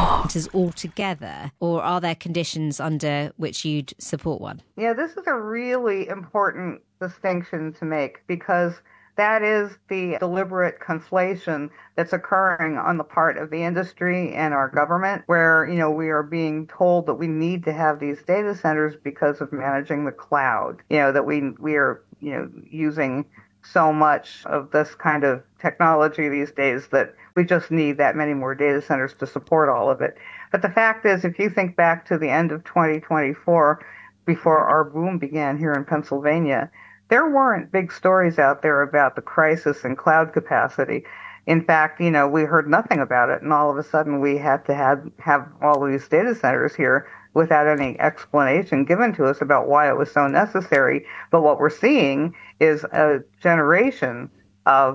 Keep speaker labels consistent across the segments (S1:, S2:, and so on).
S1: centers altogether, or are there conditions under which you'd support one?
S2: Yeah, this is a really important distinction to make because that is the deliberate conflation that's occurring on the part of the industry and our government, where, we are being told that we need to have these data centers because of managing the cloud, that we are, using so much of this kind of technology these days that we just need that many more data centers to support all of it. But the fact is, if you think back to the end of 2024, before our boom began here in Pennsylvania, there weren't big stories out there about the crisis in cloud capacity. In fact, we heard nothing about it, and all of a sudden we had to have all these data centers here without any explanation given to us about why it was so necessary. But what we're seeing is a generation of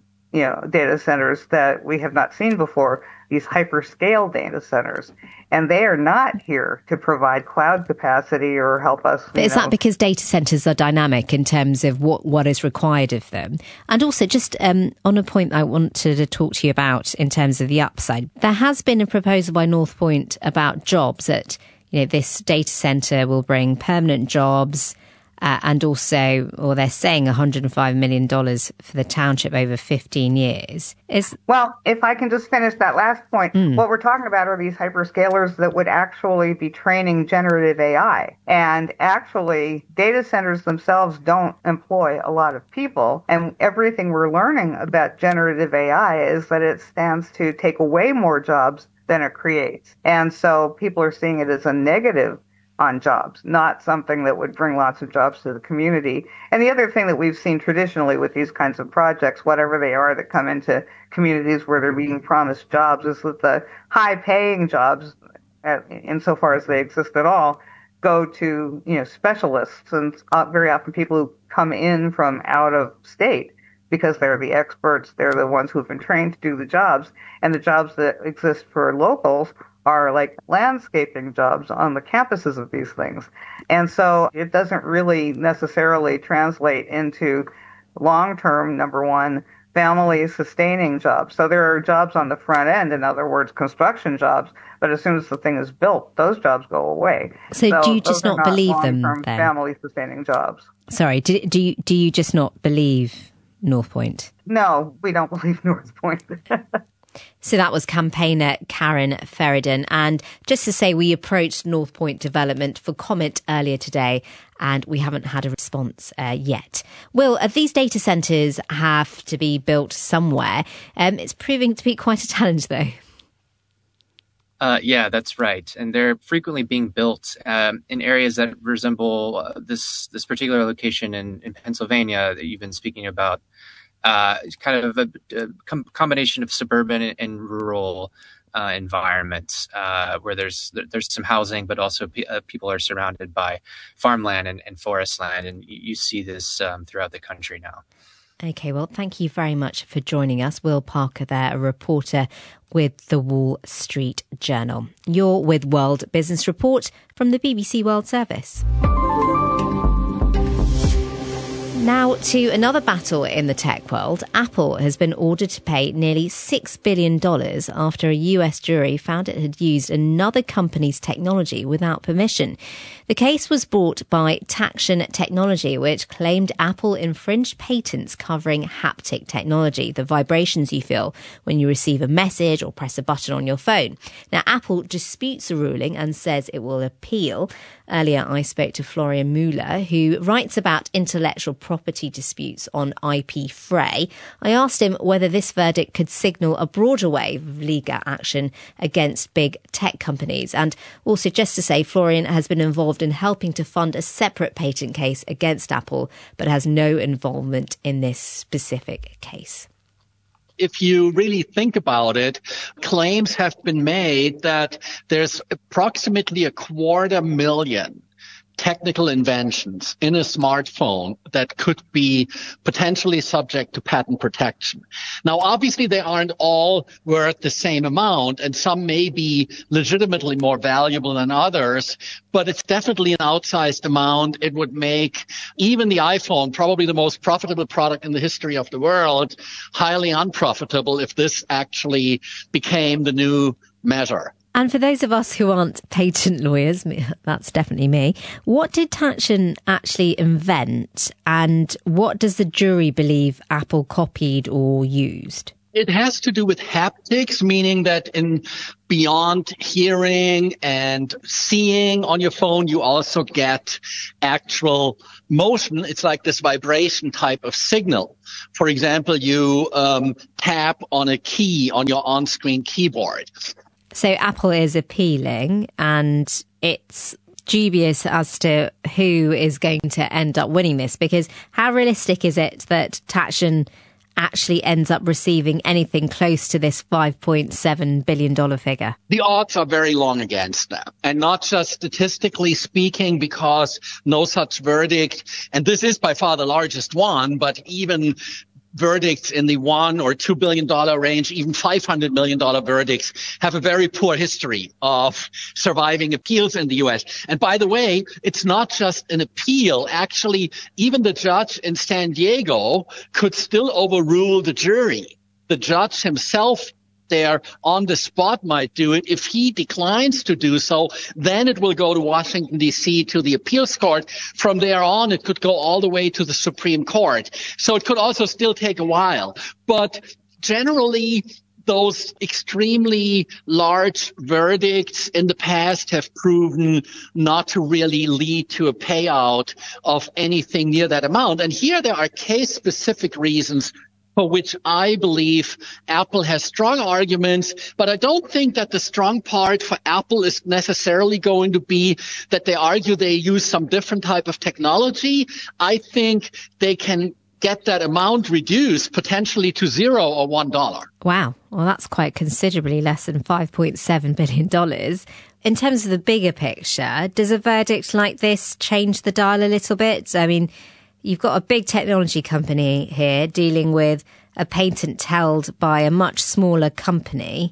S2: data centers that we have not seen before, these hyperscale data centers. And they are not here to provide cloud capacity or help us.
S1: But is that because data centers are dynamic in terms of what is required of them? And also, just on a point I wanted to talk to you about in terms of the upside, there has been a proposal by North Point about jobs that, this data center will bring permanent jobs. And also, or they're saying $105 million for the township over 15 years.
S2: Well, if I can just finish that last point, what we're talking about are these hyperscalers that would actually be training generative AI. And actually, data centers themselves don't employ a lot of people. And everything we're learning about generative AI is that it stands to take away more jobs than it creates. And so people are seeing it as a negative on jobs, not something that would bring lots of jobs to the community. And the other thing that we've seen traditionally with these kinds of projects, whatever they are that come into communities where they're being promised jobs, is that the high-paying jobs, insofar as they exist at all, go to specialists, and very often people who come in from out of state because they're the experts, they're the ones who've been trained to do the jobs, and the jobs that exist for locals are like landscaping jobs on the campuses of these things. And so it doesn't really necessarily translate into long-term, number one, family-sustaining jobs. So there are jobs on the front end, in other words, construction jobs, but as soon as the thing is built, those jobs go away.
S1: So do you just not believe them then?
S2: Family-sustaining jobs.
S1: Sorry, do you just not believe North Point?
S2: No, we don't believe North Point.
S1: So that was campaigner Karen Ferryden. And just to say, we approached North Point Development for comment earlier today, and we haven't had a response yet. Will, these data centres have to be built somewhere. It's proving to be quite a challenge, though.
S3: Yeah, that's right. And they're frequently being built in areas that resemble this particular location in Pennsylvania that you've been speaking about. Kind of a combination of suburban and rural environments where there's some housing, but also people are surrounded by farmland and forest land. And you see this throughout the country now.
S1: Okay, well, thank you very much for joining us. Will Parker there, a reporter with the Wall Street Journal. You're with World Business Report from the BBC World Service. Now to another battle in the tech world. Apple has been ordered to pay nearly $6 billion after a US jury found it had used another company's technology without permission. The case was brought by Taction Technology, which claimed Apple infringed patents covering haptic technology, the vibrations you feel when you receive a message or press a button on your phone. Now, Apple disputes the ruling and says it will appeal. Earlier, I spoke to Florian Müller, who writes about intellectual property disputes on IP Fray. I asked him whether this verdict could signal a broader wave of legal action against big tech companies. And also, just to say, Florian has been involved in helping to fund a separate patent case against Apple, but has no involvement in this specific case.
S4: If you really think about it, claims have been made that there's approximately 250,000 technical inventions in a smartphone that could be potentially subject to patent protection. Now, obviously, they aren't all worth the same amount, and some may be legitimately more valuable than others, but it's definitely an outsized amount. It would make even the iPhone, probably the most profitable product in the history of the world, highly unprofitable if this actually became the new measure.
S1: And for those of us who aren't patent lawyers, that's definitely me, what did Tatchen actually invent, and what does the jury believe Apple copied or used?
S4: It has to do with haptics, meaning that beyond hearing and seeing on your phone, you also get actual motion. It's like this vibration type of signal. For example, you tap on a key on your on-screen keyboard.
S1: So Apple is appealing, and it's dubious as to who is going to end up winning this, because how realistic is it that Tatchen actually ends up receiving anything close to this $5.7 billion figure?
S4: The odds are very long against them, and not just statistically speaking, because no such verdict, and this is by far the largest one, but even verdicts in the $1 or $2 billion range, even $500 million verdicts, have a very poor history of surviving appeals in the U.S. And by the way, it's not just an appeal. Actually, even the judge in San Diego could still overrule the jury. The judge himself there on the spot might do it. If he declines to do so, then it will go to Washington, D.C., to the appeals court. From there on, it could go all the way to the Supreme Court. So it could also still take a while. But generally, those extremely large verdicts in the past have proven not to really lead to a payout of anything near that amount. And here there are case-specific reasons for which I believe Apple has strong arguments, but I don't think that the strong part for Apple is necessarily going to be that they argue they use some different type of technology. I think they can get that amount reduced potentially to $0 or $1.
S1: Wow. Well, that's quite considerably less than $5.7 billion. In terms of the bigger picture, does a verdict like this change the dial a little bit? I mean, you've got a big technology company here dealing with a patent held by a much smaller company.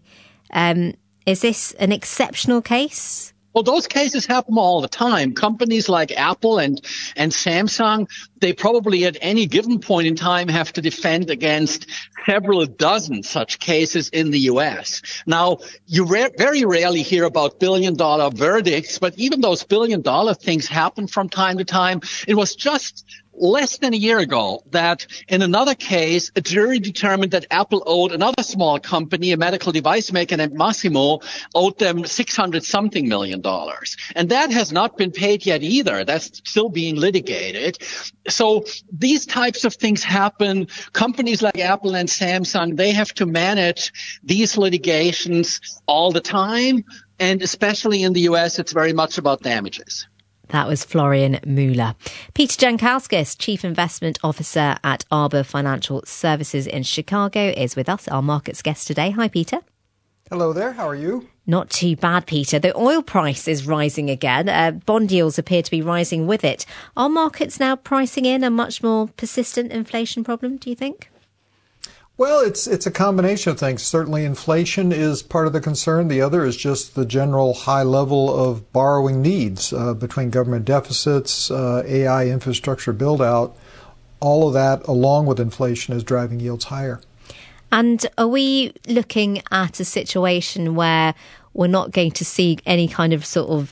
S1: Is this an exceptional case?
S4: Well, those cases happen all the time. Companies like Apple and Samsung, they probably at any given point in time have to defend against several dozen such cases in the U.S. Now, you very rarely hear about billion-dollar verdicts, but even those billion-dollar things happen from time to time. It was just less than a year ago that in another case, a jury determined that Apple owed another small company, a medical device maker named Masimo, owed them $600-something million. And that has not been paid yet either. That's still being litigated. So these types of things happen. Companies like Apple and Samsung, they have to manage these litigations all the time. And especially in the U.S., it's very much about damages.
S1: That was Florian Müller. Peter Jankauskas, Chief Investment Officer at Arbor Financial Services in Chicago, is with us, our markets guest today. Hi, Peter.
S5: Hello there. How are you?
S1: Not too bad, Peter. The oil price is rising again. Bond yields appear to be rising with it. Are markets now pricing in a much more persistent inflation problem, do you think?
S5: Well, it's a combination of things. Certainly inflation is part of the concern. The other is just the general high level of borrowing needs between government deficits, AI infrastructure build-out. All of that, along with inflation, is driving yields higher.
S1: And are we looking at a situation where we're not going to see any kind of sort of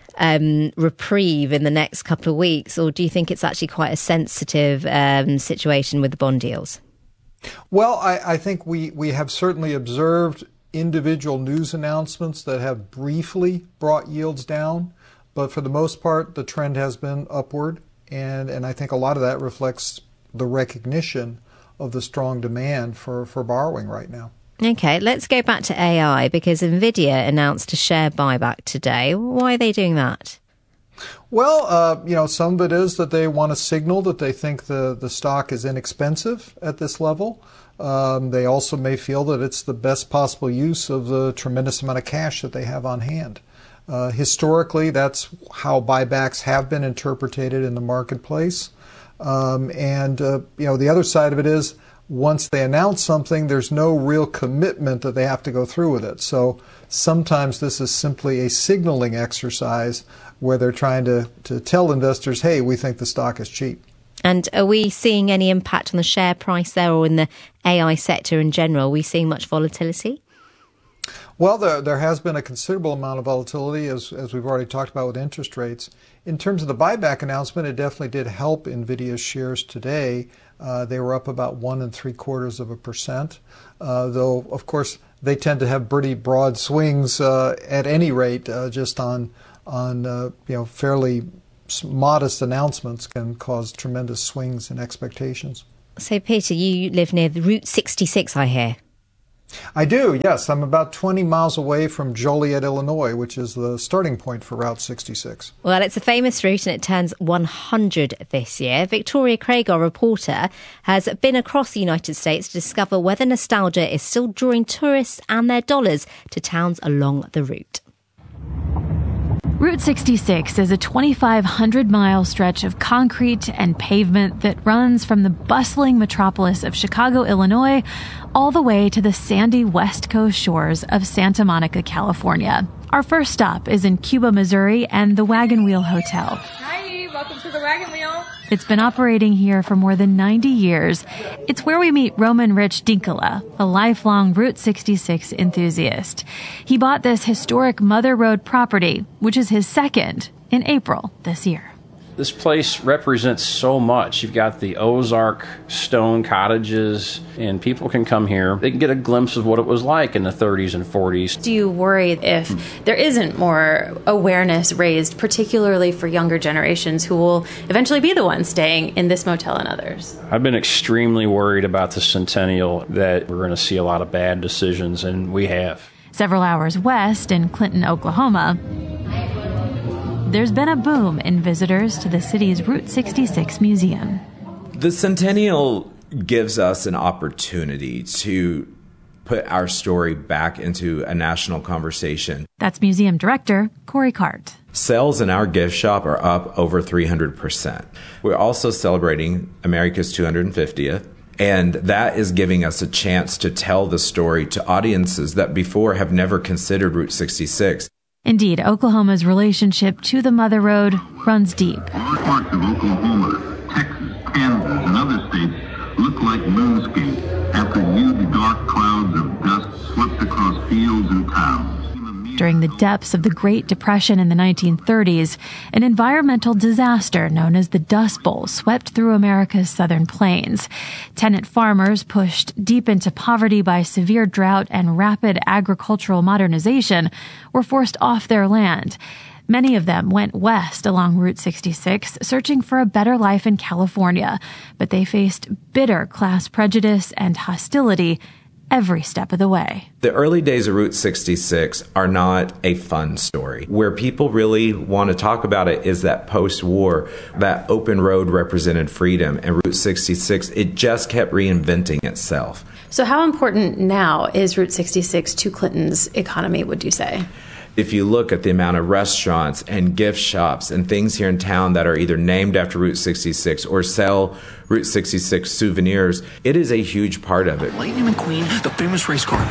S1: reprieve in the next couple of weeks? Or do you think it's actually quite a sensitive situation with the bond deals?
S5: Well, I think we have certainly observed individual news announcements that have briefly brought yields down, but for the most part, the trend has been upward, and I think a lot of that reflects the recognition of the strong demand for borrowing right now.
S1: Okay, let's go back to AI, because NVIDIA announced a share buyback today. Why are they doing that?
S5: Well, some of it is that they want to signal that they think the stock is inexpensive at this level. They also may feel that it's the best possible use of the tremendous amount of cash that they have on hand. Historically, that's how buybacks have been interpreted in the marketplace. The other side of it is once they announce something, there's no real commitment that they have to go through with it. So sometimes this is simply a signaling exercise where they're trying to tell investors, hey, we think the stock is cheap.
S1: And are we seeing any impact on the share price there or in the AI sector in general? Are we seeing much volatility?
S5: Well, there has been a considerable amount of volatility, as we've already talked about with interest rates. In terms of the buyback announcement, it definitely did help NVIDIA's shares today. They were up about 1.75%, though, of course, they tend to have pretty broad swings at any rate, just on fairly modest announcements can cause tremendous swings in expectations.
S1: So, Peter, you live near the Route 66, I hear.
S5: I do, yes. I'm about 20 miles away from Joliet, Illinois, which is the starting point for Route 66.
S1: Well, it's a famous route and it turns 100 this year. Victoria Craig, our reporter, has been across the United States to discover whether nostalgia is still drawing tourists and their dollars to towns along the route.
S6: Route 66 is a 2,500-mile stretch of concrete and pavement that runs from the bustling metropolis of Chicago, Illinois, all the way to the sandy west coast shores of Santa Monica, California. Our first stop is in Cuba, Missouri, and the Wagon Wheel Hotel.
S7: Hi, welcome to the Wagon Wheel.
S6: It's been operating here for more than 90 years. It's where we meet Roman Rich Dinkala, a lifelong Route 66 enthusiast. He bought this historic Mother Road property, which is his second, in April this year.
S8: This place represents so much. You've got the Ozark stone cottages, and people can come here. They can get a glimpse of what it was like in the 30s and 40s.
S7: Do you worry if there isn't more awareness raised, particularly for younger generations who will eventually be the ones staying in this motel and others?
S8: I've been extremely worried about the Centennial, that we're going to see a lot of bad decisions, and we have.
S6: Several hours west in Clinton, Oklahoma, there's been a boom in visitors to the city's Route 66 museum.
S9: The Centennial gives us an opportunity to put our story back into a national conversation.
S6: That's museum director Corey Cart.
S9: Sales in our gift shop are up over 300%. We're also celebrating America's 250th. And that is giving us a chance to tell the story to audiences that before have never considered Route 66.
S6: Indeed, Oklahoma's relationship to the Mother Road runs deep.
S10: All parts of Oklahoma, Texas, Kansas, and other states look like moonscape after huge dark clouds of dust swept across fields and towns.
S6: During the depths of the Great Depression in the 1930s, an environmental disaster known as the Dust Bowl swept through America's southern plains. Tenant farmers, pushed deep into poverty by severe drought and rapid agricultural modernization, were forced off their land. Many of them went west along Route 66, searching for a better life in California, but they faced bitter class prejudice and hostility every step of the way.
S9: The early days of Route 66 are not a fun story. Where people really want to talk about it is that post-war, that open road represented freedom, and Route 66, it just kept reinventing itself.
S7: So how important now is Route 66 to Clinton's economy, would you say?
S9: If you look at the amount of restaurants and gift shops and things here in town that are either named after Route 66 or sell Route 66 souvenirs, it is a huge part of it.
S11: Lightning McQueen, the famous race car.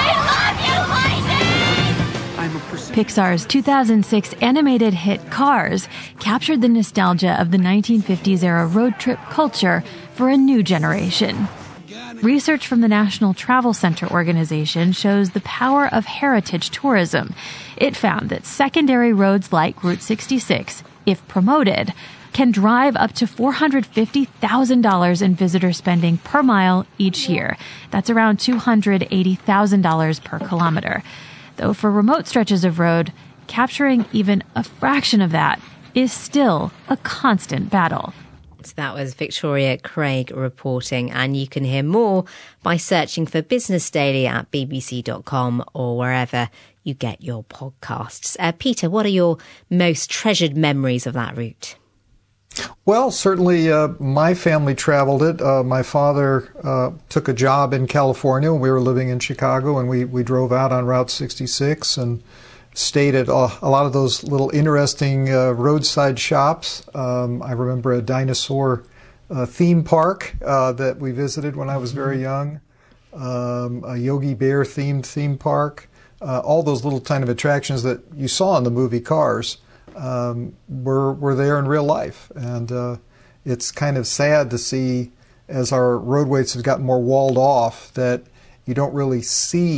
S6: Pixar's 2006 animated hit Cars captured the nostalgia of the 1950s-era road trip culture for a new generation. Research from the National Travel Center organization shows the power of heritage tourism. It found that secondary roads like Route 66, if promoted, can drive up to $450,000 in visitor spending per mile each year. That's around $280,000 per kilometer. Though for remote stretches of road, capturing even a fraction of that is still a constant battle.
S1: So that was Victoria Craig reporting, and you can hear more by searching for Business Daily at bbc.com or wherever you get your podcasts. Peter, what are your most treasured memories of that route?
S5: Well, certainly my family traveled it. My father took a job in California when we were living in Chicago, and we drove out on Route 66 and stayed at a lot of those little interesting roadside shops. I remember a dinosaur theme park that we visited when I was very young, a Yogi Bear themed theme park. All those little kind of attractions that you saw in the movie Cars were there in real life. And it's kind of sad to see, as our roadways have gotten more walled off, that you don't really see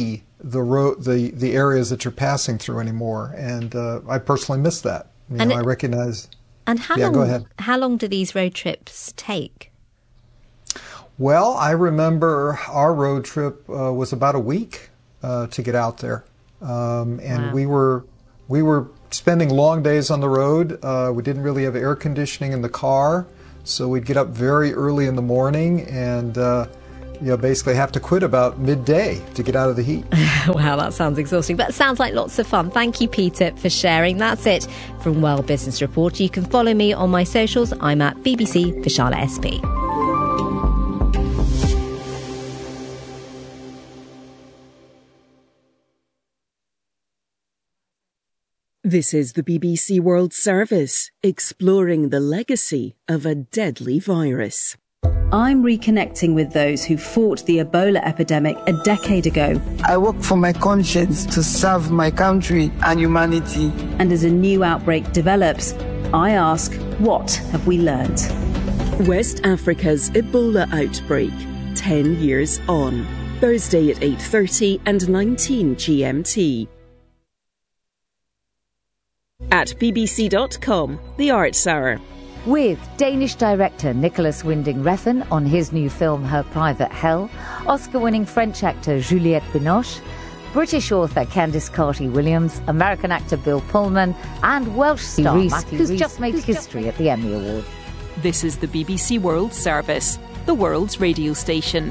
S5: the road, the areas that you're passing through anymore. And I personally miss that. I recognize.
S1: And
S5: go ahead.
S1: How long do these road trips take?
S5: Well, I remember our road trip was about a week to get out there, and wow. we were spending long days on the road. We didn't really have air conditioning in the car, so we'd get up very early in the morning and basically have to quit about midday to get out of the heat.
S1: Wow, that sounds exhausting, but it sounds like lots of fun. Thank you, Peter, for sharing. That's it from World Business Report. You can follow me on my socials. I'm at BBC Vishala SP.
S12: This is the BBC World Service, exploring the legacy of a deadly virus. I'm reconnecting with those who fought the Ebola epidemic a decade ago.
S13: I work for my conscience to serve my country and humanity.
S12: And as a new outbreak develops, I ask, what have we learned? West Africa's Ebola outbreak, 10 years on. Thursday at 8:30 and 19 GMT. At bbc.com, The Arts Hour.
S14: With Danish director Nicholas Winding Refn on his new film Her Private Hell, Oscar-winning French actor Juliette Binoche, British author Candice Carty-Williams, American actor Bill Pullman, and Welsh star Matthew Rhys, who's just made history at the Emmy Awards.
S12: This is the BBC World Service, the world's radio station.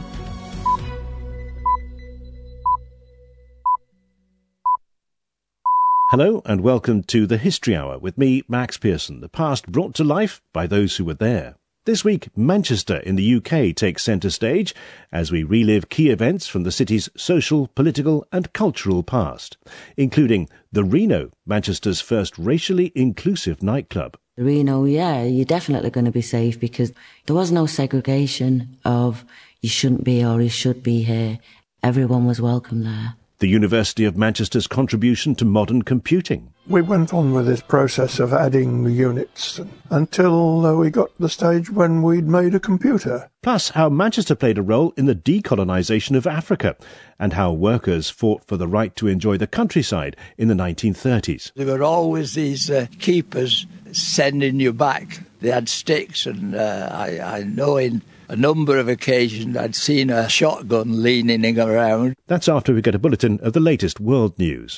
S15: Hello and welcome to the History Hour with me, Max Pearson, the past brought to life by those who were there. This week, Manchester in the UK takes centre stage as we relive key events from the city's social, political and cultural past, including the Reno, Manchester's first racially inclusive nightclub.
S16: Reno, you're definitely going to be safe because there was no segregation of you shouldn't be or you should be here. Everyone was welcome there.
S15: The University of Manchester's contribution to modern computing.
S17: We went on with this process of adding units until we got to the stage when we'd made a computer.
S15: Plus, how Manchester played a role in the decolonisation of Africa and how workers fought for the right to enjoy the countryside in the 1930s.
S18: There were always these keepers sending you back. They had sticks, and I know in a number of occasions I'd seen a shotgun leaning around.
S15: That's after we get a bulletin of the latest world news.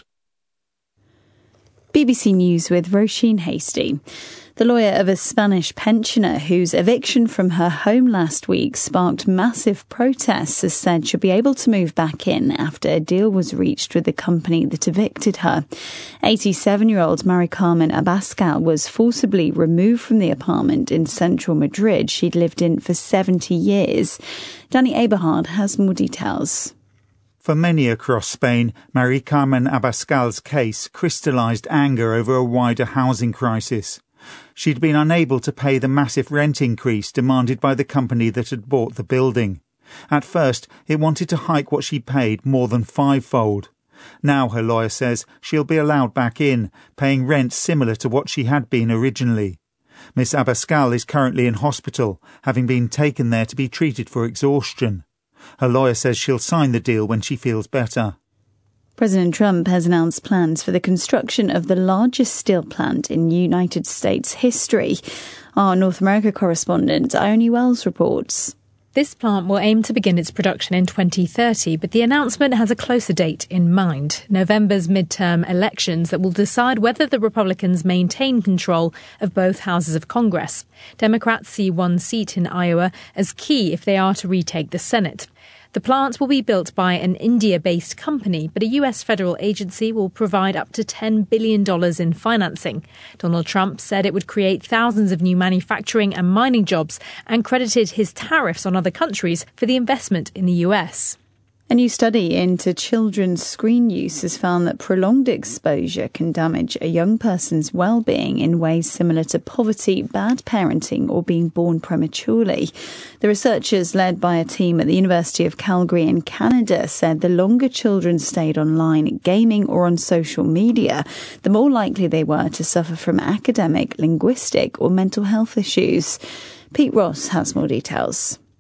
S19: BBC News with Roisin Hasty. The lawyer of a Spanish pensioner whose eviction from her home last week sparked massive protests has said she'll be able to move back in after a deal was reached with the company that evicted her. 87-year-old Mari Carmen Abascal was forcibly removed from the apartment in central Madrid she'd lived in for 70 years. Danny Eberhard has more details.
S20: For many across Spain, Mari Carmen Abascal's case crystallised anger over a wider housing crisis. She'd been unable to pay the massive rent increase demanded by the company that had bought the building. At first, it wanted to hike what she paid more than fivefold. Now, her lawyer says, she'll be allowed back in, paying rent similar to what she had been originally. Miss Abascal is currently in hospital, having been taken there to be treated for exhaustion. Her lawyer says she'll sign the deal when she feels better.
S19: President Trump has announced plans for the construction of the largest steel plant in United States history. Our North America correspondent Ione Wells reports.
S21: This plant will aim to begin its production in 2030, but the announcement has a closer date in mind, November's midterm elections that will decide whether the Republicans maintain control of both houses of Congress. Democrats see one seat in Iowa as key if they are to retake the Senate. The plant will be built by an India-based company, but a US federal agency will provide up to $10 billion in financing. Donald Trump said it would create thousands of new manufacturing and mining jobs and credited his tariffs on other countries for the investment in the US.
S19: A new study into children's screen use has found that prolonged exposure can damage a young person's well-being in ways similar to poverty, bad parenting or being born prematurely. The researchers, led by a team at the University of Calgary in Canada, said the longer children stayed online, gaming or on social media, the more likely they were to suffer from academic, linguistic or mental health issues. Pete Ross has more details.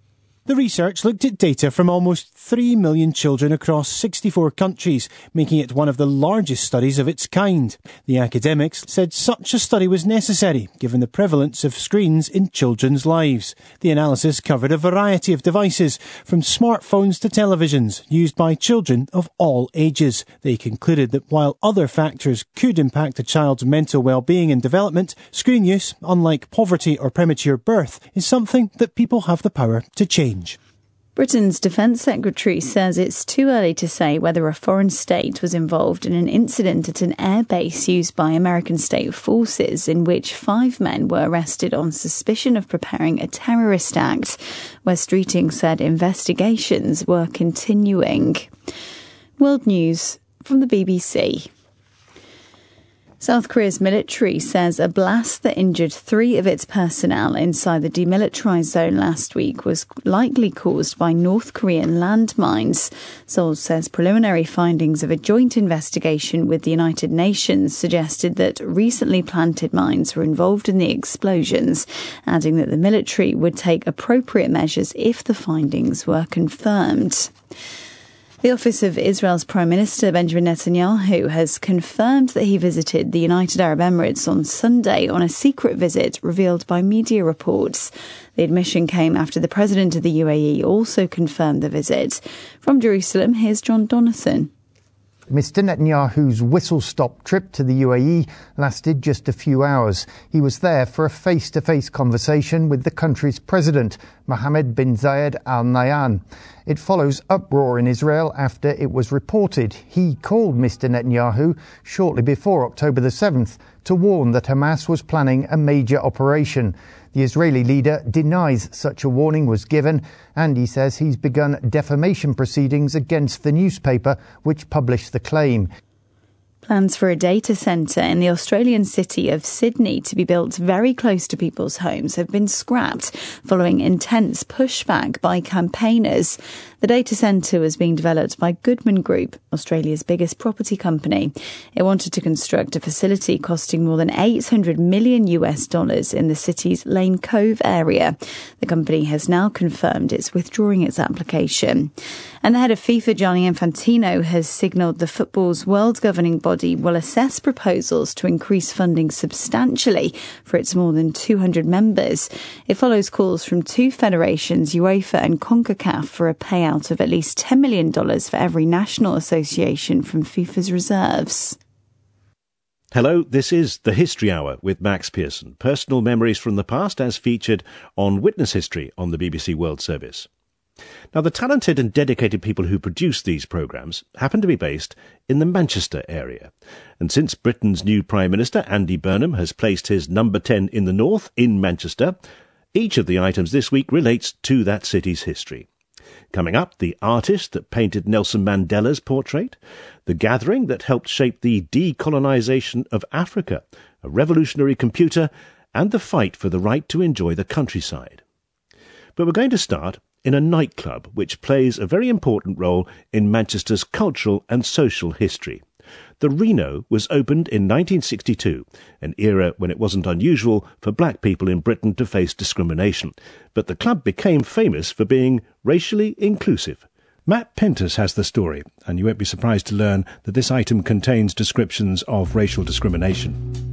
S2: The research looked at data from almost 3 million children across 64 countries, making it one of the largest studies of its kind. The academics said such a study was necessary, given the prevalence of screens in children's lives. The analysis covered a variety of devices, from smartphones to televisions, used by children of all ages. They concluded that while other factors could impact a child's mental well-being and development, screen use, unlike poverty or premature birth, is something that people have the power to change.
S19: Britain's Defence Secretary says it's too early to say whether a foreign state was involved in an incident at an airbase used by American state forces in which 5 men were arrested on suspicion of preparing a terrorist act. West Streeting said investigations were continuing. World News from the BBC. South Korea's military says a blast that injured 3 of its personnel inside the demilitarised zone last week was likely caused by North Korean landmines. Seoul says preliminary findings of a joint investigation with the United Nations suggested that recently planted mines were involved in the explosions, adding that the military would take appropriate measures if the findings were confirmed. The office of Israel's Prime Minister Benjamin Netanyahu has confirmed that he visited the United Arab Emirates on Sunday on a secret visit revealed by media reports. The admission came after the President of the UAE also confirmed the visit. From Jerusalem, here's John Donathan.
S22: Mr. Netanyahu's whistle-stop trip to the UAE lasted just a few hours. He was there for a face-to-face conversation with the country's president, Mohammed bin Zayed Al Nahyan. It follows uproar in Israel after it was reported he called Mr. Netanyahu shortly before October the 7th to warn that Hamas was planning a major operation. The Israeli leader denies such a warning was given, and he says he's begun defamation proceedings against the newspaper which published the claim.
S19: Plans for a data centre in the Australian city of Sydney to be built very close to people's homes have been scrapped following intense pushback by campaigners. The data centre was being developed by Goodman Group, Australia's biggest property company. It wanted to construct a facility costing more than $800 million in the city's Lane Cove area. The company has now confirmed it's withdrawing its application. And the head of FIFA, Gianni Infantino, has signalled the football's world governing body will assess proposals to increase funding substantially for its more than 200 members. It follows calls from 2 federations, UEFA and CONCACAF, for a payout of at least $10 million for every national association from FIFA's reserves.
S15: Hello, this is The History Hour with Max Pearson. Personal memories from the past as featured on Witness History on the BBC World Service. Now, the talented and dedicated people who produce these programmes happen to be based in the Manchester area. And since Britain's new Prime Minister, Andy Burnham, has placed his number 10 in the north in Manchester, each of the items this week relates to that city's history. Coming up, the artist that painted Nelson Mandela's portrait, the gathering that helped shape the decolonisation of Africa, a revolutionary computer, and the fight for the right to enjoy the countryside. But we're going to start in a nightclub which plays a very important role in Manchester's cultural and social history. The Reno was opened in 1962, an era when it wasn't unusual for black people in Britain to face discrimination. But the club became famous for being racially inclusive. Matt Pentus has the story, and you won't be surprised to learn that this item contains descriptions of racial discrimination.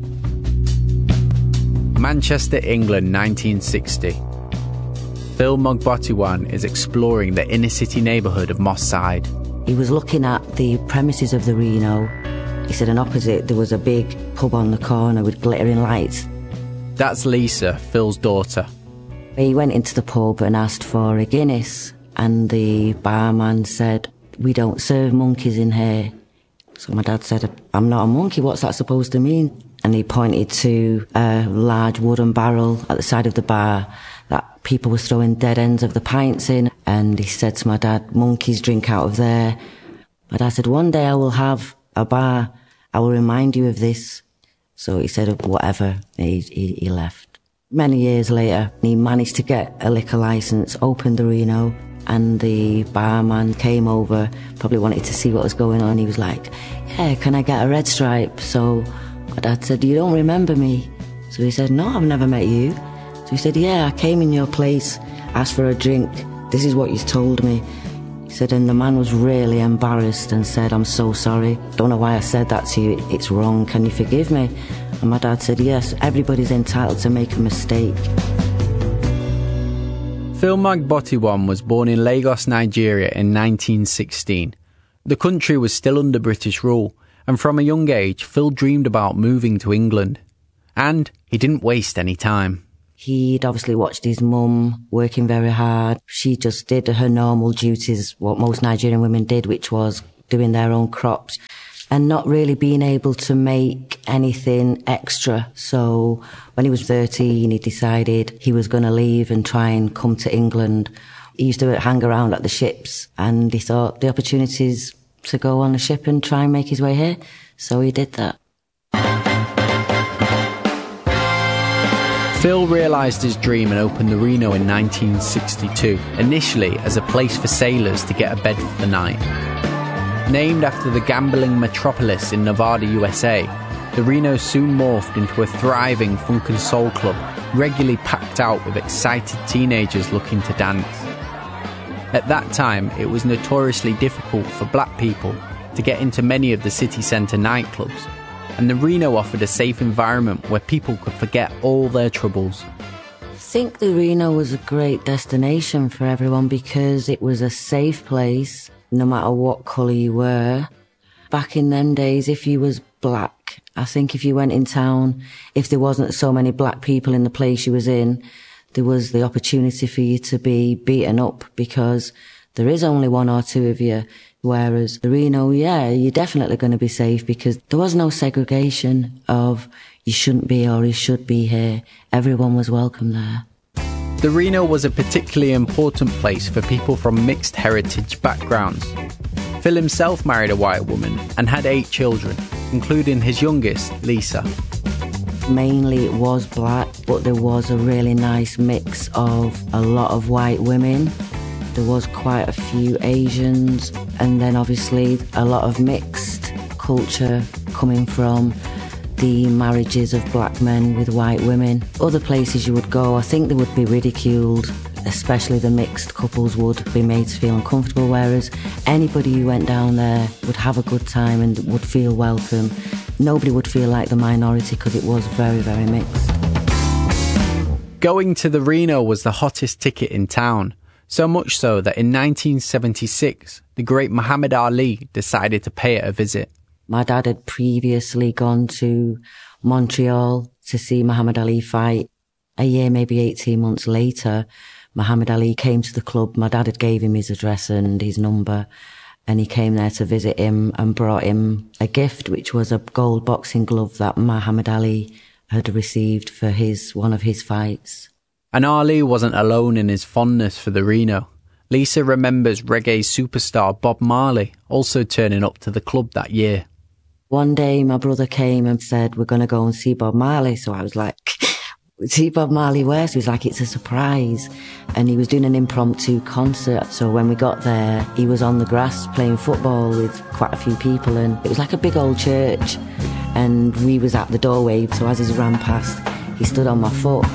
S23: Manchester, England, 1960. Phil Mogbotiwan is exploring the inner-city neighbourhood of Moss Side.
S16: He was looking at the premises of the Reno. He said, and opposite there was a big pub on the corner with glittering lights.
S23: That's Lisa, Phil's daughter.
S16: He went into the pub and asked for a Guinness, and the barman said, "We don't serve monkeys in here." So my dad said, "I'm not a monkey, what's that supposed to mean?" And he pointed to a large wooden barrel at the side of the bar that people were throwing dead ends of the pints in. And he said to my dad, "Monkeys drink out of there." My dad said, "One day I will have a bar. I will remind you of this." So he said, whatever. He left. Many years later, he managed to get a liquor licence, opened the Reno, and the barman came over, probably wanted to see what was going on. He was like, "Yeah, can I get a red stripe?" So my dad said, "You don't remember me?" So he said, "No, I've never met you." So he said, "Yeah, I came in your place, asked for a drink, this is what he's told me. He said, and the man was really embarrassed and said, I'm so sorry. Don't know why I said that to you. It's wrong. Can you forgive me? And my dad said, yes, everybody's entitled to make a mistake.
S23: Phil Magbotiwan was born in Lagos, Nigeria in 1916. The country was still under British rule, and from a young age, Phil dreamed about moving to England. And he didn't waste any time.
S16: He'd obviously watched his mum working very hard. She just did her normal duties, what most Nigerian women did, which was doing their own crops and not really being able to make anything extra. So when he was 13, he decided he was going to leave and try and come to England. He used to hang around at the ships, and he thought the opportunities to go on a ship and try and make his way here. So he did that.
S23: Phil realised his dream and opened the Reno in 1962, initially as a place for sailors to get a bed for the night. Named after the gambling metropolis in Nevada, USA, the Reno soon morphed into a thriving funk and soul club, regularly packed out with excited teenagers looking to dance. At that time, it was notoriously difficult for black people to get into many of the city centre nightclubs, and the Reno offered a safe environment where people could forget all their troubles.
S16: I think the Reno was a great destination for everyone because it was a safe place, no matter what colour you were. Back in them days, if you was black, I think if you went in town, if there wasn't so many black people in the place you was in, there was the opportunity for you to be beaten up because there is only one or two of you. Whereas the Reno, yeah, you're definitely going to be safe because there was no segregation of you shouldn't be or you should be here. Everyone was welcome there.
S23: The Reno was a particularly important place for people from mixed heritage backgrounds. Phil himself married a white woman and had 8 children, including his youngest, Lisa.
S16: Mainly it was black, but there was a really nice mix of a lot of white women. There was quite a few Asians, and then obviously a lot of mixed culture coming from the marriages of black men with white women. Other places you would go, I think they would be ridiculed, especially the mixed couples would be made to feel uncomfortable, whereas anybody who went down there would have a good time and would feel welcome. Nobody would feel like the minority because it was very, very mixed.
S23: Going to the Reno was the hottest ticket in town. So much so that in 1976, the great Muhammad Ali decided to pay it a visit.
S16: My dad had previously gone to Montreal to see Muhammad Ali fight. A year, maybe 18 months later, Muhammad Ali came to the club. My dad had gave him his address and his number, and he came there to visit him and brought him a gift, which was a gold boxing glove that Muhammad Ali had received for one of his fights.
S23: And Ali wasn't alone in his fondness for the Reno. Lisa remembers reggae superstar Bob Marley also turning up to the club that year.
S16: One day my brother came and said, we're going to go and see Bob Marley. So I was like, see Bob Marley where? So he was like, it's a surprise. And he was doing an impromptu concert. So when we got there, he was on the grass playing football with quite a few people. And it was like a big old church. And we was at the doorway. So as he ran past, he stood on my foot.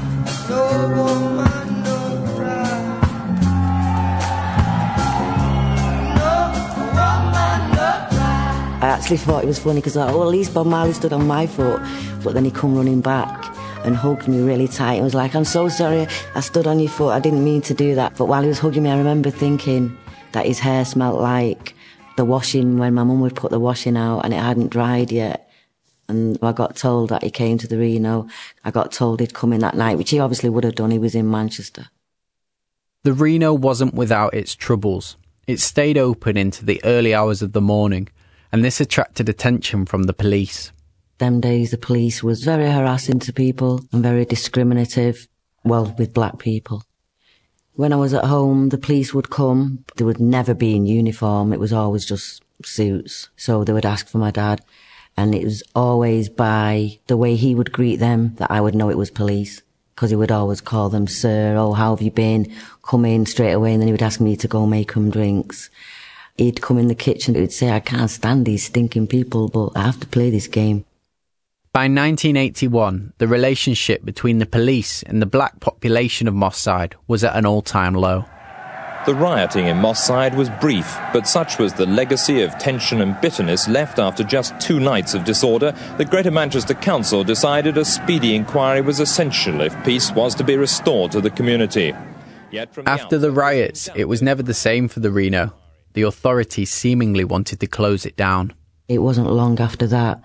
S16: I actually thought it was funny because I thought, at least Bob Marley stood on my foot. But then he come running back and hugged me really tight and was like, I'm so sorry, I stood on your foot, I didn't mean to do that. But while he was hugging me, I remember thinking that his hair smelled like the washing when my mum would put the washing out and it hadn't dried yet. And I got told that he came to the Reno. I got told he'd come in that night, which he obviously would have done. He was in Manchester.
S23: The Reno wasn't without its troubles. It stayed open into the early hours of the morning, and this attracted attention from the police.
S16: Them days, the police was very harassing to people and very discriminative, well, with black people. When I was at home, the police would come. They would never be in uniform. It was always just suits. So they would ask for my dad. And it was always by the way he would greet them that I would know it was police. Because he would always call them, sir, oh, how have you been? Come in straight away. And then he would ask me to go make him drinks. He'd come in the kitchen. He would say, I can't stand these stinking people, but I have to play this game.
S23: By 1981, the relationship between the police and the black population of Moss Side was at an all-time low.
S3: The rioting in Moss Side was brief, but such was the legacy of tension and bitterness left after just 2 nights of disorder that Greater Manchester Council decided a speedy inquiry was essential if peace was to be restored to the community.
S23: After the riots, it was never the same for the Reno. The authorities seemingly wanted to close it down.
S16: It wasn't long after that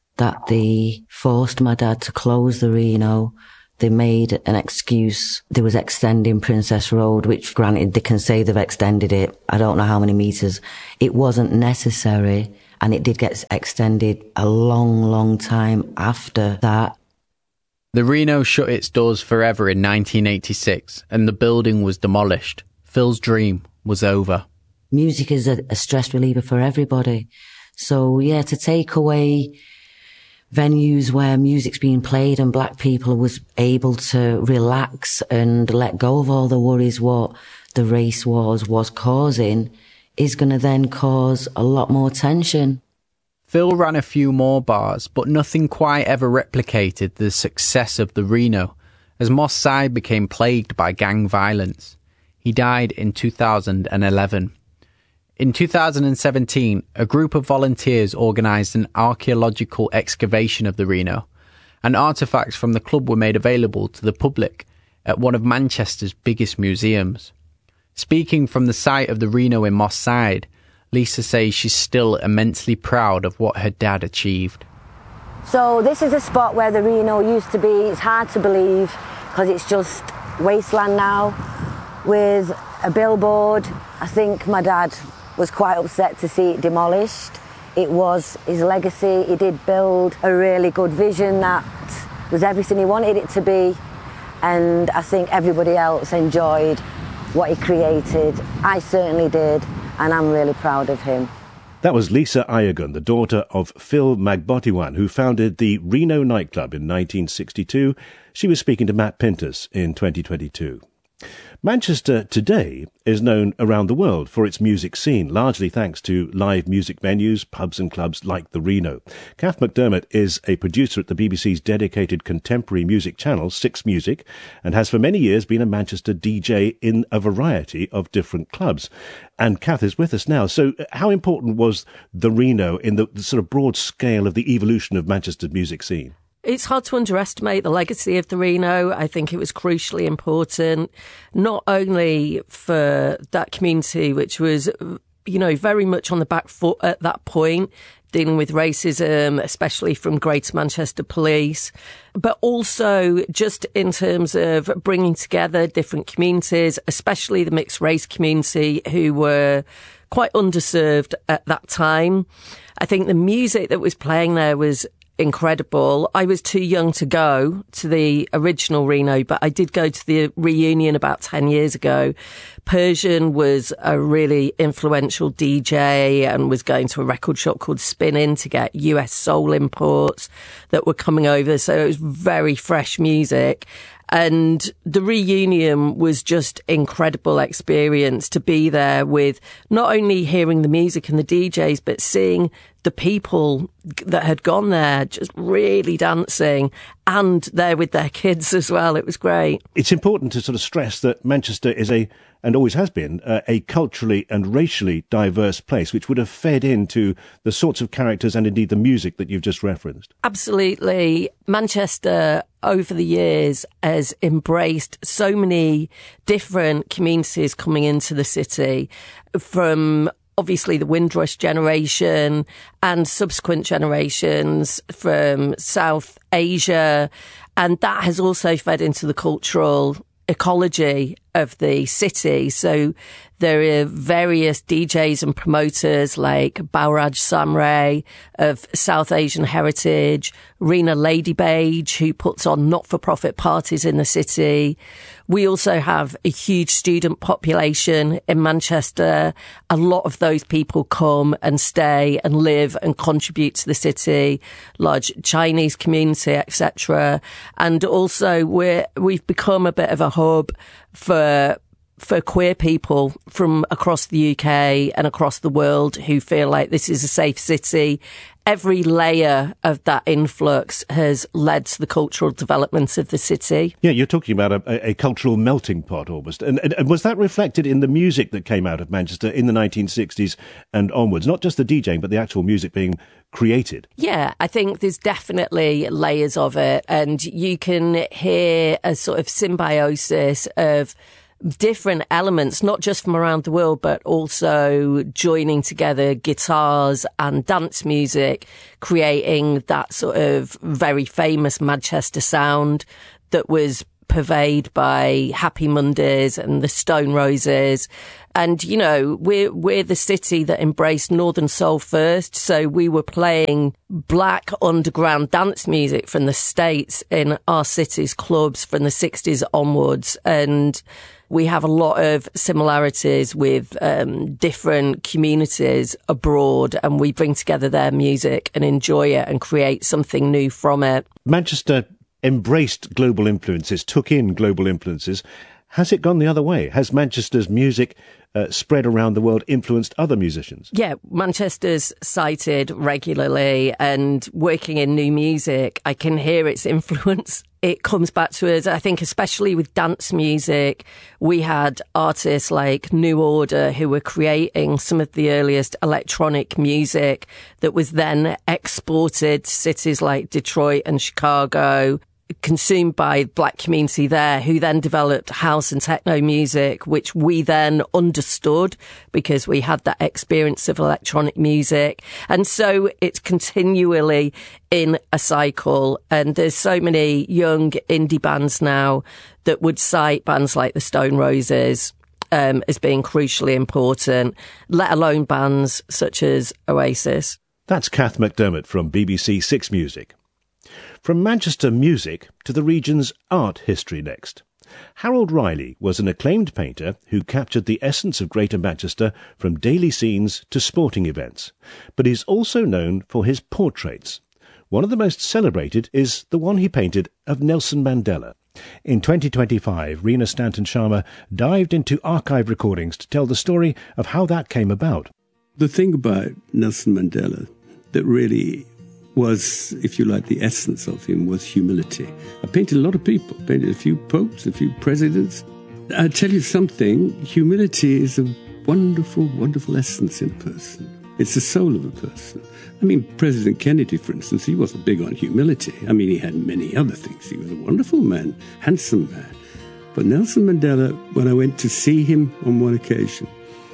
S16: they forced my dad to close the Reno. They made an excuse. They was extending Princess Road, which granted they can say they've extended it. I don't know how many metres. It wasn't necessary, and it did get extended a long, long time after that.
S23: The Reno shut its doors forever in 1986, and the building was demolished. Phil's dream was over.
S16: Music is a stress reliever for everybody. So, yeah, to take away venues where music's being played and black people was able to relax and let go of all the worries what the race wars was causing is going to then cause a lot more tension.
S23: Phil ran a few more bars, but nothing quite ever replicated the success of the Reno, as Moss Side became plagued by gang violence. He died in 2011. In 2017, a group of volunteers organised an archaeological excavation of the Reno, and artefacts from the club were made available to the public at one of Manchester's biggest museums. Speaking from the site of the Reno in Moss Side, Lisa says she's still immensely proud of what her dad achieved.
S4: So this is a spot where the Reno used to be. It's hard to believe because it's just wasteland now with a billboard. I think my dad was quite upset to see it demolished. It was his legacy. He did build a really good vision that was everything he wanted it to be, and I think everybody else enjoyed what he created. I certainly did, and I'm really proud of him.
S15: That was Lisa Ayagun, the daughter of Phil Magbotiwan, who founded the Reno nightclub in 1962. She was speaking to Matt Pintus in 2022. Manchester today is known around the world for its music scene, largely thanks to live music venues, pubs and clubs like the Reno. Kath McDermott is a producer at the BBC's dedicated contemporary music channel, Six Music, and has for many years been a Manchester DJ in a variety of different clubs. And Kath is with us now. So how important was the Reno in the sort of broad scale of the evolution of Manchester's music scene?
S8: It's hard to underestimate the legacy of the Reno. I think it was crucially important, not only for that community, which was, very much on the back foot at that point, dealing with racism, especially from Greater Manchester Police, but also just in terms of bringing together different communities, especially the mixed race community who were quite underserved at that time. I think the music that was playing there was incredible. I was too young to go to the original Reno, but I did go to the reunion about 10 years ago. Persian was a really influential DJ and was going to a record shop called Spin In to get US soul imports that were coming over. So it was very fresh music. And the reunion was just incredible experience to be there with not only hearing the music and the DJs, but seeing the people that had gone there just really dancing and there with their kids as well. It was great.
S15: It's important to sort of stress that Manchester is and always has been, a culturally and racially diverse place, which would have fed into the sorts of characters and indeed the music that you've just referenced.
S8: Absolutely. Manchester, over the years, has embraced so many different communities coming into the city, from obviously the Windrush generation and subsequent generations from South Asia. And that has also fed into the cultural ecology of the city. So there are various DJs and promoters like Bauraj Samray of South Asian heritage, Rena Ladybage, who puts on not-for-profit parties in the city. We also have a huge student population in Manchester. A lot of those people come and stay and live and contribute to the city, large Chinese community, etc. And also we've become a bit of a hub for for queer people from across the UK and across the world who feel like this is a safe city. Every layer of that influx has led to the cultural development of the city.
S15: Yeah, you're talking about a cultural melting pot almost. And was that reflected in the music that came out of Manchester in the 1960s and onwards? Not just the DJing, but the actual music being created?
S8: Yeah, I think there's definitely layers of it. And you can hear a sort of symbiosis of different elements, not just from around the world, but also joining together guitars and dance music, creating that sort of very famous Manchester sound that was purveyed by Happy Mondays and the Stone Roses. And, you know, we're the city that embraced Northern Soul first. So we were playing black underground dance music from the States in our city's clubs from the 60s onwards. And we have a lot of similarities with different communities abroad, and we bring together their music and enjoy it and create something new from it.
S15: Manchester embraced global influences, took in global influences. Has it gone the other way? Has Manchester's music spread around the world, influenced other musicians?
S8: Yeah, Manchester's cited regularly, and working in new music, I can hear its influence. It comes back to us, I think, especially with dance music. We had artists like New Order who were creating some of the earliest electronic music that was then exported to cities like Detroit and Chicago, consumed by the black community there, who then developed house and techno music, which we then understood because we had that experience of electronic music. And so it's continually in a cycle. And there's so many young indie bands now that would cite bands like the Stone Roses as being crucially important, let alone bands such as Oasis.
S15: That's Kath McDermott from BBC Six Music. From Manchester music to the region's art history next. Harold Riley was an acclaimed painter who captured the essence of Greater Manchester from daily scenes to sporting events. But he's also known for his portraits. One of the most celebrated is the one he painted of Nelson Mandela. In 2025, Reena Stanton Sharma dived into archive recordings to tell the story of how that came about.
S7: The thing about Nelson Mandela that really was, if you like, the essence of him was humility. I painted a lot of people, painted a few popes, a few presidents. I'll tell you something, humility is a wonderful, wonderful essence in a person. It's the soul of a person. I mean, President Kennedy, for instance, he wasn't big on humility. I mean, he had many other things. He was a wonderful man, handsome man. But Nelson Mandela, when I went to see him on one occasion,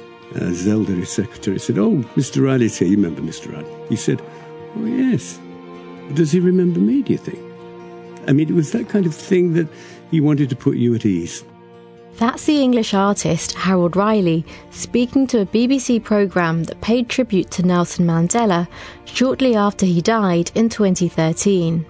S7: Zelda, his secretary, said, "Oh, Mr. Riley's here." You remember Mr. Riley? He said, "Oh, yes." Does he remember me, do you think? I mean, it was that kind of thing that he wanted to put you at ease.
S9: That's the English artist Harold Riley speaking to a BBC programme that paid tribute to Nelson Mandela shortly after he died in 2013.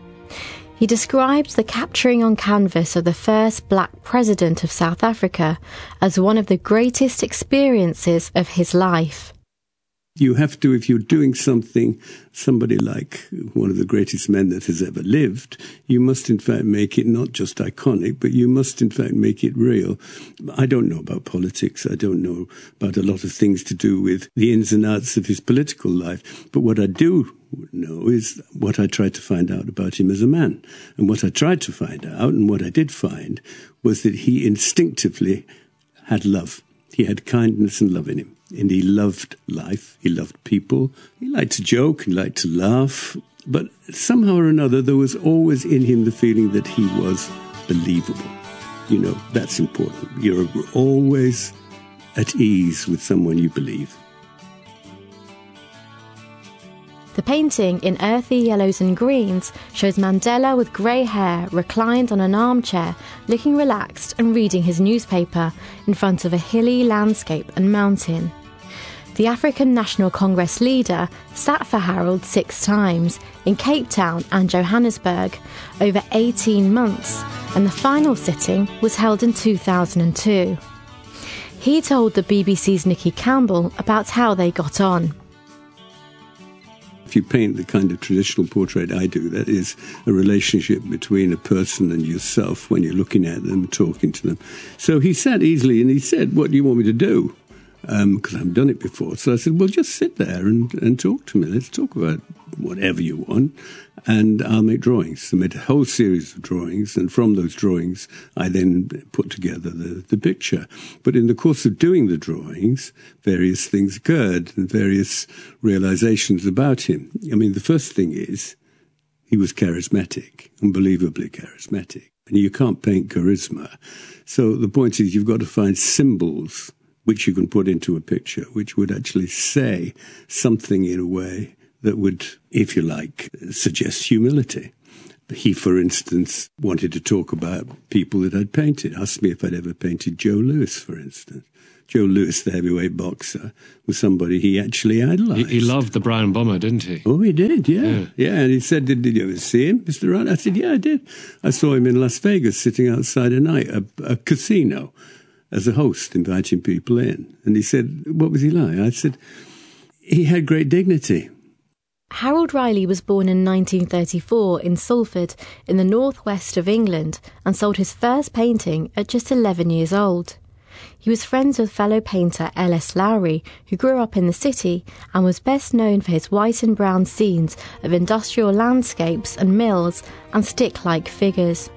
S9: He described the capturing on canvas of the first black president of South Africa as one of the greatest experiences of his life.
S7: You have to, if you're doing something, somebody like one of the greatest men that has ever lived, you must in fact make it not just iconic, but you must in fact make it real. I don't know about politics. I don't know about a lot of things to do with the ins and outs of his political life. But what I do know is what I tried to find out about him as a man. And what I tried to find out, and what I did find, was that he instinctively had love. He had kindness and love in him. And he loved life, he loved people, he liked to joke, he liked to laugh, but somehow or another there was always in him the feeling that he was believable. You know, that's important. You're always at ease with someone you believe.
S9: The painting in earthy yellows and greens shows Mandela with grey hair reclined on an armchair, looking relaxed and reading his newspaper in front of a hilly landscape and mountain. The African National Congress leader sat for Harold 6 times in Cape Town and Johannesburg over 18 months, and the final sitting was held in 2002. He told the BBC's Nikki Campbell about how they got on.
S7: If if you paint the kind of traditional portrait I do, that is a relationship between a person and yourself when you're looking at them, talking to them. So he sat easily and he said, what do you want me to do? Because I haven't done it before. So I said, well, just sit there and talk to me. Let's talk about whatever you want, and I'll make drawings. I made a whole series of drawings, and from those drawings, I then put together the picture. But in the course of doing the drawings, various things occurred and various realizations about him. I mean, the first thing is he was charismatic, unbelievably charismatic. And you can't paint charisma. So the point is you've got to find symbols which you can put into a picture, which would actually say something in a way that would, if you like, suggest humility. He, for instance, wanted to talk about people that I'd painted, asked me if I'd ever painted Joe Louis, for instance. Joe Louis, the heavyweight boxer, was somebody he actually idolised.
S6: He loved the Brown Bomber, didn't he?
S7: Oh, he did, yeah. And he said, did you ever see him, Mr. Wright? I said, yeah, I did. I saw him in Las Vegas sitting outside a casino, as a host, inviting people in. And he said, what was he like? I said, he had great dignity.
S9: Harold Riley was born in 1934 in Salford, in the northwest of England, and sold his first painting at just 11 years old. He was friends with fellow painter L.S. Lowry, who grew up in the city and was best known for his white and brown scenes of industrial landscapes and mills and stick-like figures.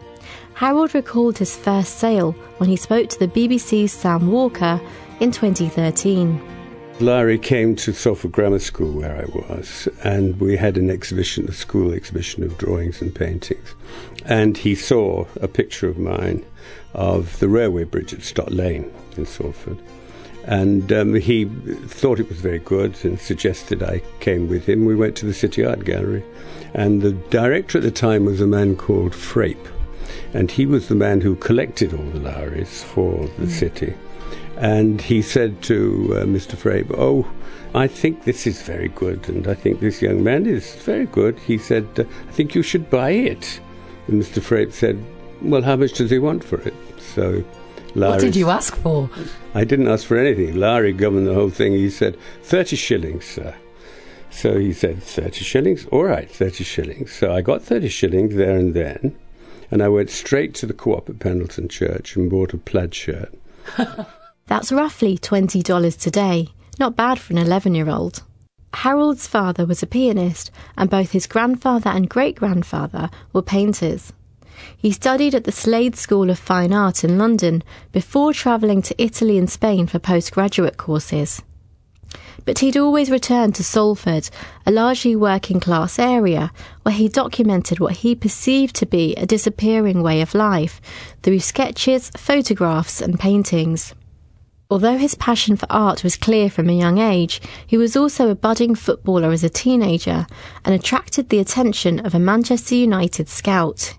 S9: Harold recalled his first sale when he spoke to the BBC's Sam Walker in 2013.
S7: Larry came to Salford Grammar School where I was, and we had an exhibition, a school exhibition of drawings and paintings. And he saw a picture of mine of the railway bridge at Stott Lane in Salford. And he thought it was very good and suggested I came with him. We went to the City Art Gallery, and the director at the time was a man called Frape. And he was the man who collected all the Lowrys for the city. And he said to Mr. Frape, oh, I think this is very good, and I think this young man is very good. He said, I think you should buy it. And Mr. Frape said, well, how much does he want for it? So Larry...
S10: What did you ask for?
S7: I didn't ask for anything. Larry governed the whole thing. He said, 30 shillings, sir. So he said, 30 shillings? All right, 30 shillings. So I got 30 shillings there and then. And I went straight to the Co-op at Pendleton Church and bought a plaid shirt.
S9: That's roughly $20 today. Not bad for an 11-year-old. Harold's father was a pianist, and both his grandfather and great-grandfather were painters. He studied at the Slade School of Fine Art in London before travelling to Italy and Spain for postgraduate courses. But he'd always returned to Salford, a largely working-class area, where he documented what he perceived to be a disappearing way of life, through sketches, photographs and paintings. Although his passion for art was clear from a young age, he was also a budding footballer as a teenager, and attracted the attention of a Manchester United scout.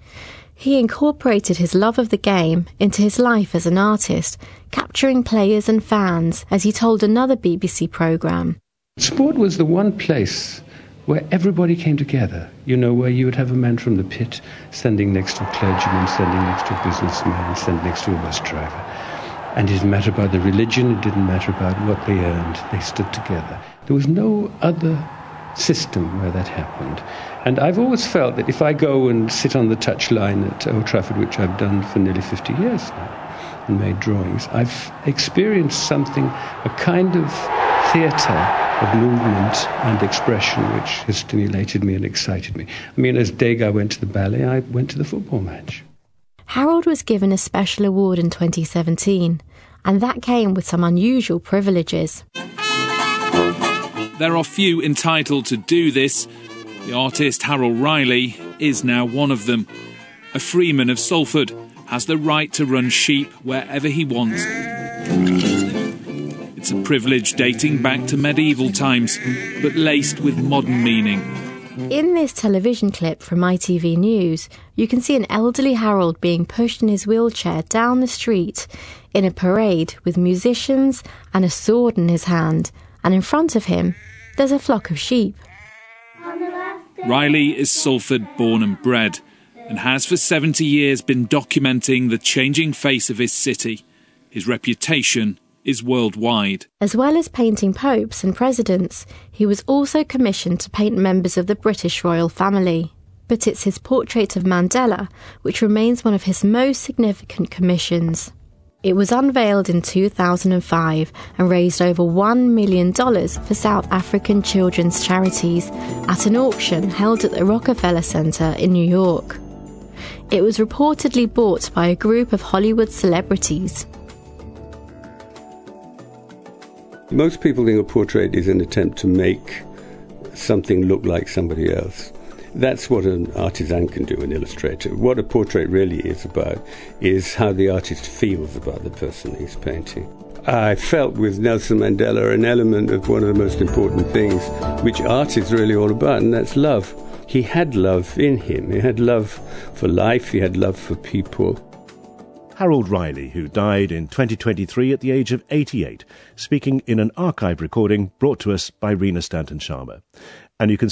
S9: He incorporated his love of the game into his life as an artist, capturing players and fans, as he told another BBC programme.
S11: Sport was the one place where everybody came together, you know, where you would have a man from the pit standing next to a clergyman, standing next to a businessman, standing next to a bus driver. And it didn't matter about the religion, it didn't matter about what they earned, they stood together. There was no other system where that happened. And I've always felt that if I go and sit on the touchline at Old Trafford, which I've done for nearly 50 years now, and made drawings, I've experienced something, a kind of theatre of movement and expression which has stimulated me and excited me. I mean, as Degas went to the ballet, I went to the football match.
S9: Harold was given a special award in 2017, and that came with some unusual privileges.
S24: There are few entitled to do this. The artist Harold Riley is now one of them. A freeman of Salford has the right to run sheep wherever he wants. It's a privilege dating back to medieval times, but laced with modern meaning.
S9: In this television clip from ITV News, you can see an elderly Harold being pushed in his wheelchair down the street in a parade with musicians and a sword in his hand, and in front of him there's a flock of sheep.
S24: Riley is Salford born and bred, and has for 70 years been documenting the changing face of his city. His reputation is worldwide.
S9: As well as painting popes and presidents, he was also commissioned to paint members of the British royal family. But it's his portrait of Mandela which remains one of his most significant commissions. It was unveiled in 2005 and raised over $1 million for South African children's charities at an auction held at the Rockefeller Center in New York. It was reportedly bought by a group of Hollywood celebrities.
S7: Most people think a portrait is an attempt to make something look like somebody else. That's what an artisan can do, an illustrator. What a portrait really is about is how the artist feels about the person he's painting. I felt with Nelson Mandela an element of one of the most important things which art is really all about, and that's love. He had love in him. He had love for life. He had love for people.
S15: Harold Riley, who died in 2023 at the age of 88, speaking in an archive recording brought to us by Rena Stanton-Sharma. And you can